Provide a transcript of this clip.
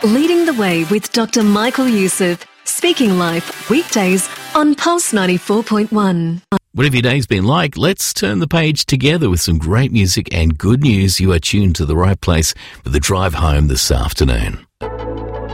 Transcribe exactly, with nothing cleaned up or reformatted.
Leading the Way with Doctor Michael Youssef. Speaking Life, weekdays on Pulse ninety-four point one. Whatever your day's been like, let's turn the page together with some great music and good news. You are tuned to the right place for the drive home this afternoon.